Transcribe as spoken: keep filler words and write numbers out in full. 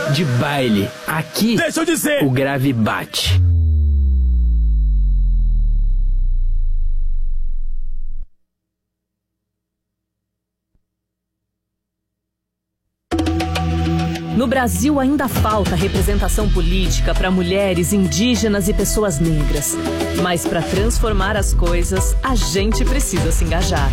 de baile. Aqui, deixa eu dizer, o grave bate. No Brasil ainda falta representação política para mulheres, indígenas e pessoas negras. Mas para transformar as coisas, a gente precisa se engajar.